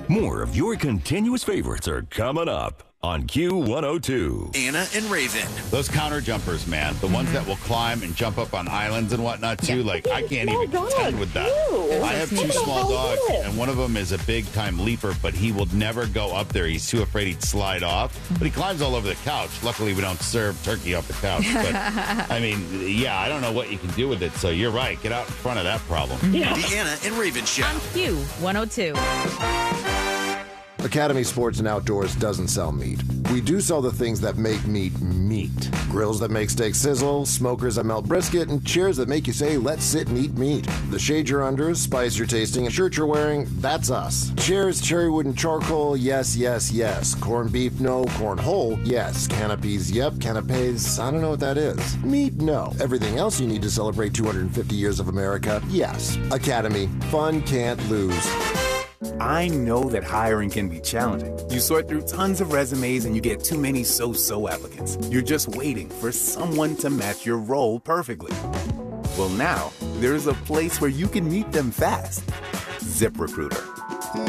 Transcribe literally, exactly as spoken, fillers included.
More of your continuous favorites are coming up on Q one oh two. Anna and Raven. Those counter jumpers, man. The ones that will climb and jump up on islands and whatnot, too. Yeah. Like, I can't even Small contend dog, with that. too. I have two Look at small how dogs, little. and one of them is a big-time leaper, but he will never go up there. He's too afraid he'd slide off. But he climbs all over the couch. Luckily, we don't serve turkey off the couch. But, I mean, yeah, I don't know what you can do with it. So you're right. Get out in front of that problem. Yeah. The Anna and Raven Show. On Q one oh two. Academy Sports and Outdoors doesn't sell meat. We do sell the things that make meat meat. Grills that make steak sizzle, smokers that melt brisket, and chairs that make you say, let's sit and eat meat. The shade you're under, spice you're tasting, and shirt you're wearing, that's us. Chairs, cherry wood, and charcoal, yes, yes, yes. Corned beef, no. Corn whole, yes. Canopies, yep. Canapes, I don't know what that is. Meat, no. Everything else you need to celebrate two hundred fifty years of America, yes. Academy, fun can't lose. I know that hiring can be challenging. You sort through tons of resumes and you get too many so-so applicants. You're just waiting for someone to match your role perfectly. Well, now, there's a place where you can meet them fast. ZipRecruiter.